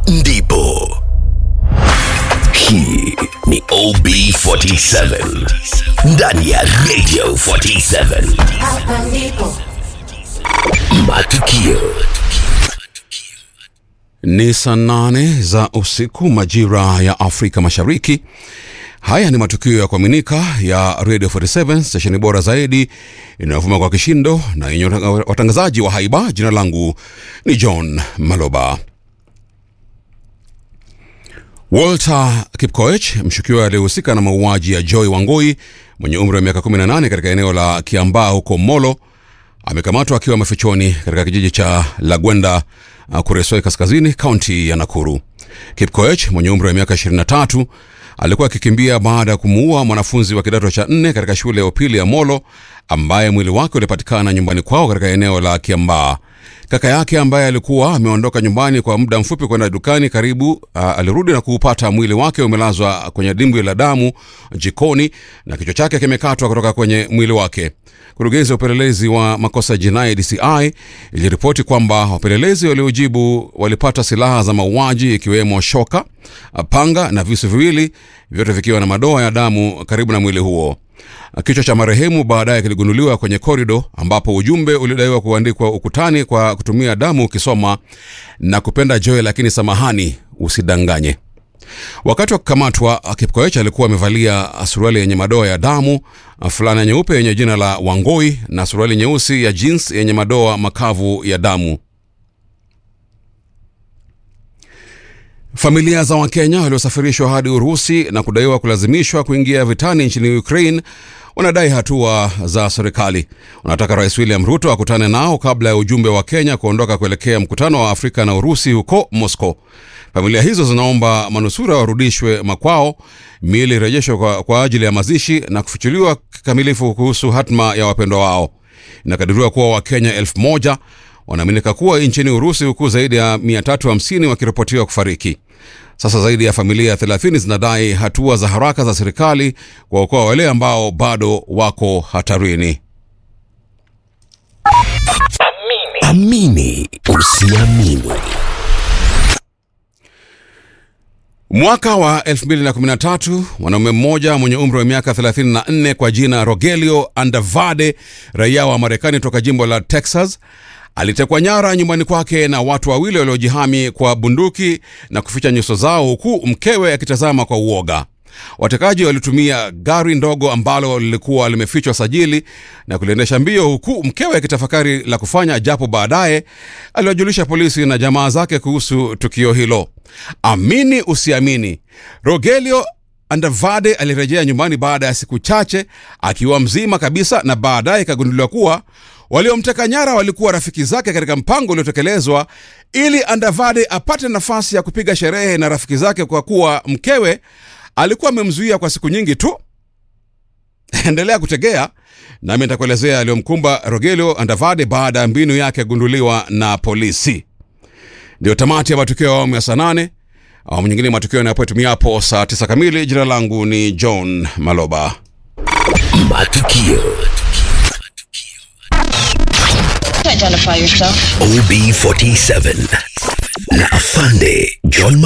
ndipo. Hii ni OB47 ndani ya Radio 47. Hapa ndipo Matukio. Ni saa 8 za usiku majira ya Afrika Mashariki. Haya ni matukio ya kuaminika ya Radio 47, stesheni bora zaidi inayovuma kwa kishindo na yenye watangazaji wa haiba. Jina langu ni John Maloba. Walter Kipkoech, mshukiwa aliyehusika na mauaji ya Joy Wangui mwenye umri wa miaka 18 katika eneo la Kiambaa huko Molo, amekamatwa akiwa mafichoni katika kijiji cha Lagwenda, Kuresoi Kaskazini, kaunti ya Nakuru. Kipkoech mwenye umri wa miaka 23 alikuwa akikimbia baada ya kumuua mwanafunzi wa kidato cha 4 katika shule ya upili ya Molo ambaye mwili wake ulipatikana nyumbani kwao katika eneo la Kiambaa. Kaka yake ambaye alikuwa ameondoka nyumbani kwa muda mfupi kwenda dukani karibu, alirudi na kuupata mwili wake umelazwa kwenye dimbwi la damu jikoni na kichwa chake kimekatwa kutoka kwenye mwili wake. Kurugenzi ya upelelezi wa makosa jinai DCI iliripoti kwamba wapelelezi waliojibu walipata silaha za mauaji ikiwemo shoka, panga na visu viwili, vyote vikiwa na madoa ya damu karibu na mwili huo. Kichwa cha marehemu baadaye kiligunduliwa kwenye korido ambapo ujumbe ulidaiwa kuandikwa ukutani kwa kutumia damu ukisoma, na kupenda Joy lakini samahani usidanganye. Wakati wa kukamatwa, Kipkoech alikuwa amevalia suruali yenye madoa ya damu, fulana nyeupe yenye jina la Wangoi na suruali nyeusi ya jeans yenye madoa makavu ya damu. Familia za Wakenya waliosafirishwa hadi Urusi na kudaiwa kulazimishwa kuingia vitani nchini Ukraine wanadai hatua za serikali. Wanataka Rais William Ruto akutane nao kabla ya ujumbe wa Kenya kuondoka kuelekea mkutano wa Afrika na Urusi huko Moscow. Familia hizo zinaomba manusura warudishwe makwao, miili irejeshwe kwa ajili ya mazishi na kufichuliwa kikamilifu kuhusu hatma ya wapendwa wao. Inakadiriwa kuwa Wakenya 1000 wanaaminika kuwa nchini Urusi, huku zaidi ya 350 wakiripotiwa kufariki. Sasa zaidi ya familia 30 zinadai hatua za haraka za serikali kuwaokoa wale ambao bado wako hatarini. Amini usiamini. Mwaka wa 2013, mwanaume mmoja mwenye umri wa miaka 34 kwa jina Rogelio Andavade, raia wa Marekani toka jimbo la Texas, alitekwa nyara nyumbani kwake na watu wawili waliojihami kwa bunduki na kuficha nyuso zao huku mkewe akitazama kwa uoga. Watekaji walitumia gari ndogo ambalo lilikuwa limefichwa sajili na kuliendesha mbio huku mkewe akitafakari la kufanya, japo baadaye aliwajulisha polisi na jamaa zake kuhusu tukio hilo. Amini usiamini, Rogelio Andavade alirejea nyumbani baada ya siku chache akiwa mzima kabisa, na baadaye ikagunduliwa kuwa waliomteka nyara walikuwa rafiki zake katika mpango uliotekelezwa ili Andavade apate nafasi ya kupiga sherehe na rafiki zake kwa kuwa mkewe alikuwa amemzuia kwa siku nyingi tu. Endelea kutegea nami nitakuelezea aliyomkumba Rogelio Andavade baada ya mbinu yake gunduliwa na polisi. Ndio tamati ya matukio ya awamu ya saa 8. Awamu nyingine matukio yanapotumia hapo saa 9 kamili. Jina langu ni John Maloba. Matukio. identify yourself. OB47 na Afande John